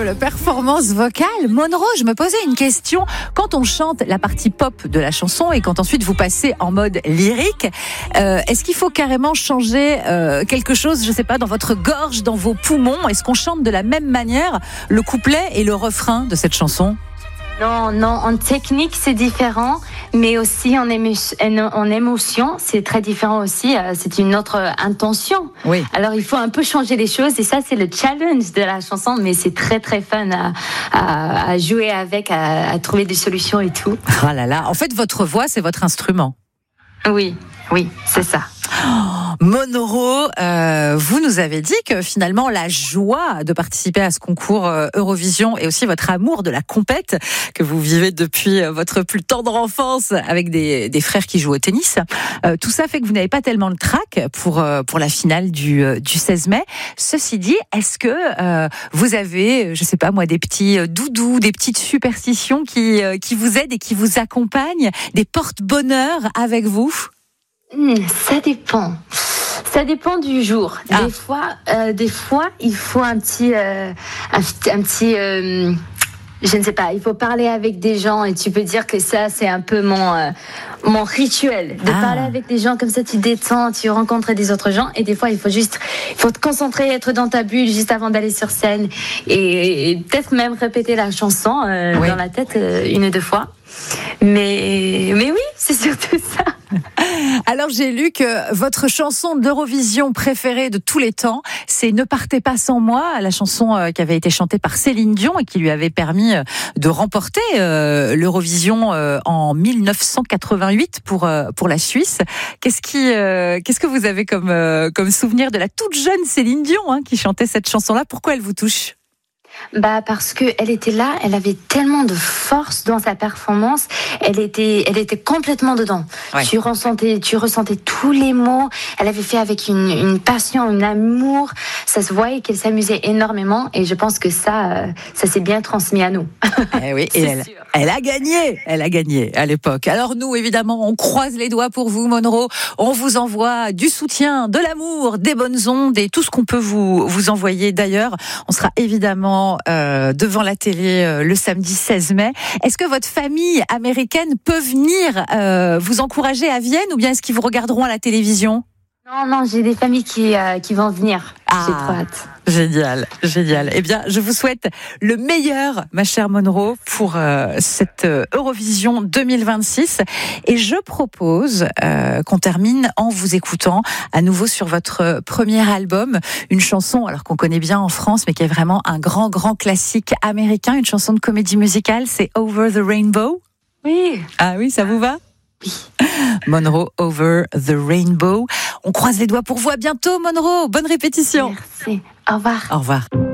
incroyable performance vocale. Monroe, je me posais une question. Quand on chante la partie pop de la chanson et quand ensuite vous passez en mode lyrique, est-ce qu'il faut carrément changer quelque chose, je sais pas, dans votre gorge, dans vos poumons? Est-ce qu'on chante de la même manière le couplet et le refrain de cette chanson? Non, en technique c'est différent, mais aussi en émotion c'est très différent aussi, c'est une autre intention. Oui. Alors il faut un peu changer les choses et ça c'est le challenge de la chanson, mais c'est très très fun à jouer avec, à trouver des solutions et tout. Ah là là, en fait votre voix c'est votre instrument. Oui, c'est ça. Monroe, vous nous avez dit que finalement la joie de participer à ce concours Eurovision et aussi votre amour de la compète que vous vivez depuis votre plus tendre enfance avec des frères qui jouent au tennis, tout ça fait que vous n'avez pas tellement le trac pour la finale du 16 mai. Ceci dit, est-ce que vous avez, je sais pas moi, des petits doudous, des petites superstitions qui vous aident et qui vous accompagnent, des porte-bonheur avec vous? Ça dépend. Ça dépend du jour. Ah. Des fois, il faut un petit, je ne sais pas, il faut parler avec des gens et tu peux dire que ça, c'est un peu mon rituel. De parler avec des gens comme ça, tu détends, tu rencontres des autres gens et des fois, il faut te concentrer, être dans ta bulle juste avant d'aller sur scène et peut-être même répéter la chanson dans la tête une ou deux fois. Mais oui, c'est surtout ça. Alors j'ai lu que votre chanson d'Eurovision préférée de tous les temps, c'est Ne partez pas sans moi, la chanson qui avait été chantée par Céline Dion et qui lui avait permis de remporter l'Eurovision en 1988 pour la Suisse. Qu'est-ce que vous avez comme souvenir de la toute jeune Céline Dion qui chantait cette chanson-là? Pourquoi elle vous touche? Parce que elle était là, elle avait tellement de force dans sa performance, elle était complètement dedans. Ouais. Tu ressentais tous les mots, elle avait fait avec une passion, un amour, ça se voyait qu'elle s'amusait énormément et je pense que ça s'est bien transmis à nous. Eh oui, et elle a gagné à l'époque. Alors nous, évidemment, on croise les doigts pour vous, Monroe. On vous envoie du soutien, de l'amour, des bonnes ondes et tout ce qu'on peut vous envoyer. D'ailleurs, on sera évidemment devant la télé le samedi 16 mai. Est-ce que votre famille américaine peut venir vous encourager à Vienne ou bien est-ce qu'ils vous regarderont à la télévision? Non, j'ai des familles qui vont venir. J'ai trop hâte. Génial. Eh bien, je vous souhaite le meilleur, ma chère Monroe, pour cette Eurovision 2026. Et je propose qu'on termine en vous écoutant à nouveau sur votre premier album, une chanson alors qu'on connaît bien en France, mais qui est vraiment un grand classique américain, une chanson de comédie musicale, c'est Over the Rainbow. Oui. Ah oui, ça vous va? Oui. Monroe, Over the Rainbow. On croise les doigts pour vous. À bientôt, Monroe. Bonne répétition. Merci. Au revoir. Au revoir.